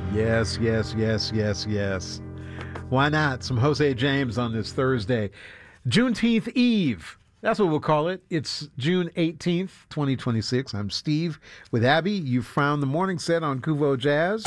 Yes, yes, yes, yes, yes. Why not? Some Jose James on this Thursday. Juneteenth Eve. That's what we'll call it. It's June 18th, 2026. I'm Steve with Abby. You've found the morning set on Kuvo Jazz.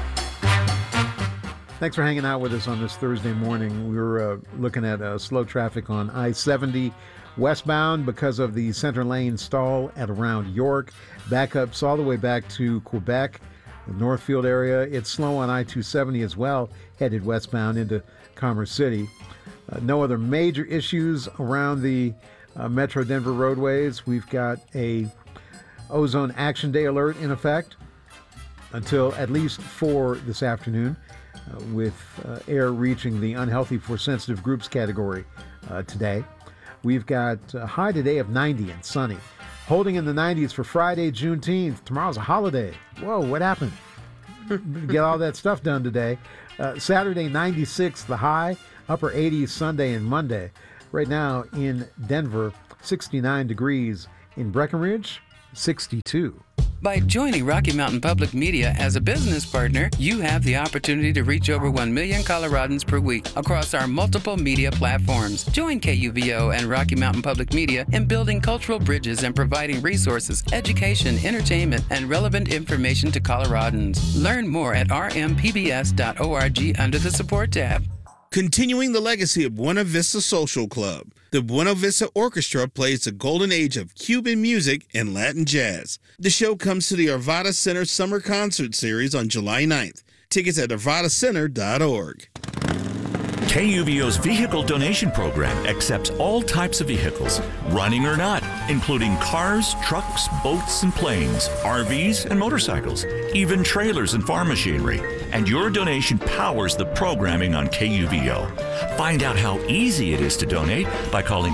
Thanks for hanging out with us on this Thursday morning. We were looking at slow traffic on I-70 westbound because of the center lane stall at around York. Backups all the way back to Quebec, the Northfield area. It's slow on I-270 as well, headed westbound into Commerce City. No other major issues around the Metro Denver roadways. We've got a Ozone Action Day alert in effect until at least 4 this afternoon, with air reaching the unhealthy for sensitive groups category today. We've got a high today of 90 and sunny. Holding in the 90s for Friday, Juneteenth. Tomorrow's a holiday. Whoa, what happened? Get all that stuff done today. Saturday, 96, the high. Upper 80s Sunday and Monday. Right now in Denver, 69 degrees. In Breckenridge, 62. By joining Rocky Mountain Public Media as a business partner, you have the opportunity to reach over 1 million Coloradans per week across our multiple media platforms. Join KUVO and Rocky Mountain Public Media in building cultural bridges and providing resources, education, entertainment, and relevant information to Coloradans. Learn more at rmpbs.org under the Support tab. Continuing the legacy of Buena Vista Social Club, the Buena Vista Orchestra plays the golden age of Cuban music and Latin jazz. The show comes to the Arvada Center Summer Concert Series on July 9th. Tickets at arvadacenter.org. KUVO's vehicle donation program accepts all types of vehicles, running or not, including cars, trucks, boats, and planes, RVs, and motorcycles, even trailers and farm machinery. And your donation powers the programming on KUVO. Find out how easy it is to donate by calling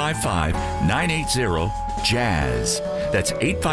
855-980-JAZZ. That's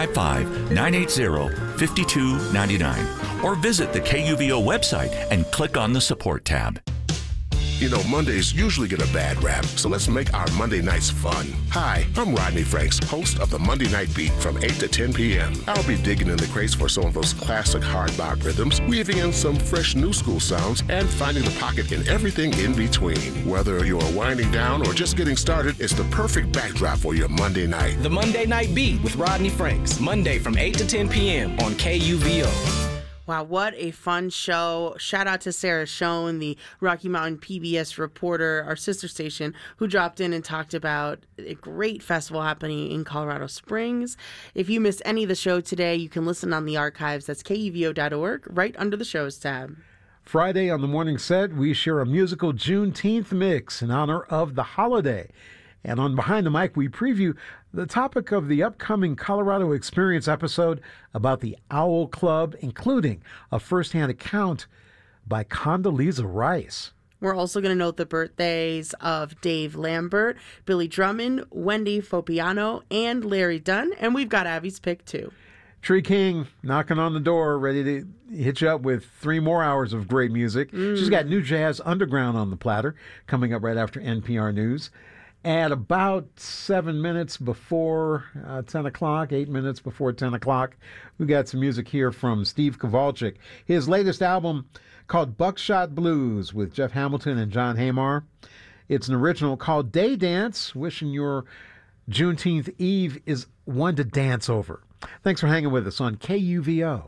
855-980-5299. Or visit the KUVO website and click on the Support tab. You know, Mondays usually get a bad rap, so let's make our Monday nights fun. Hi, I'm Rodney Franks, host of the Monday Night Beat from 8 to 10 p.m. I'll be digging in the crates for some of those classic hard bop rhythms, weaving in some fresh new school sounds, and finding the pocket in everything in between. Whether you're winding down or just getting started, it's the perfect backdrop for your Monday night. The Monday Night Beat with Rodney Franks, Monday from 8 to 10 p.m. on KUVO. Wow, what a fun show. Shout out to Sarah Schoen, the Rocky Mountain PBS reporter, our sister station, who dropped in and talked about a great festival happening in Colorado Springs. If you missed any of the show today, you can listen on the archives. That's KUVO.org, right under the shows tab. Friday on the morning set, we share a musical Juneteenth mix in honor of the holiday. And on Behind the Mic, we preview the topic of the upcoming Colorado Experience episode about the Owl Club, including a firsthand account by Condoleezza Rice. We're also going to note the birthdays of Dave Lambert, Billy Drummond, Wendy Fopiano, and Larry Dunn. And we've got Abby's pick, too. Tree King knocking on the door, ready to hit you up with 3 more hours of great music. She's got New Jazz Underground on the platter coming up right after NPR News. At about 7 minutes before 10 o'clock, 8 minutes before 10 o'clock, we got some music here from Steve Kowalczyk. His latest album called Buckshot Blues with Jeff Hamilton and John Hamar. It's an original called Day Dance, wishing your Juneteenth Eve is one to dance over. Thanks for hanging with us on KUVO.